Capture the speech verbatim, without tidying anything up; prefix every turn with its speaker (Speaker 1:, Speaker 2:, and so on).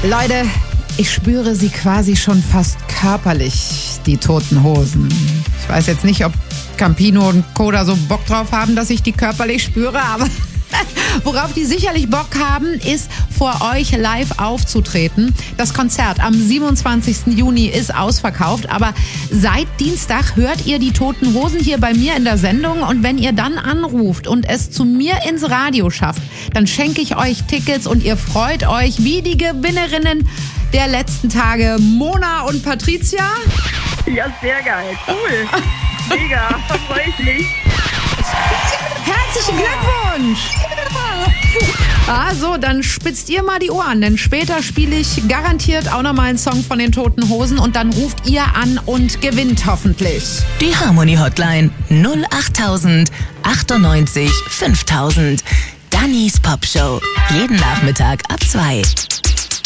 Speaker 1: Leute, ich spüre sie quasi schon fast körperlich, die Toten Hosen. Ich weiß jetzt nicht, ob Campino und Koda so Bock drauf haben, dass ich die körperlich spüre, aber worauf die sicherlich Bock haben, ist vor euch live aufzutreten. Das Konzert am siebenundzwanzigsten Juni ist ausverkauft, aber seit Dienstag hört ihr die Toten Hosen hier bei mir in der Sendung und wenn ihr dann anruft und es zu mir ins Radio schafft, dann schenke ich euch Tickets und ihr freut euch wie die Gewinnerinnen der letzten Tage, Mona und Patricia.
Speaker 2: Ja, sehr geil. Cool. Mega. Da freue ich mich.
Speaker 1: Herzlichen Glückwunsch! Also, dann spitzt ihr mal die Ohren, denn später spiele ich garantiert auch nochmal einen Song von den Toten Hosen und dann ruft ihr an und gewinnt hoffentlich.
Speaker 3: Die Harmony Hotline null achttausend achtundneunzig fünftausend. Dannys Popshow. Jeden Nachmittag ab zwei.